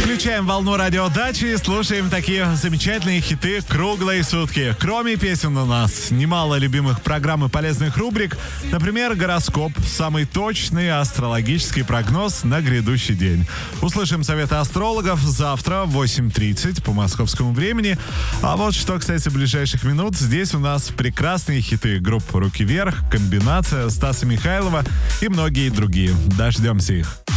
Включаем волну радиодачи и слушаем такие замечательные хиты круглые сутки. Кроме песен у нас немало любимых программ и полезных рубрик. Например, гороскоп, самый точный астрологический прогноз на грядущий день. Услышим советы астрологов завтра в 8:30 по московскому времени. А вот что касается ближайших минут, здесь у нас прекрасные хиты группы «Руки вверх», «Комбинация», Стаса Михайлова и многие другие. Дождемся их.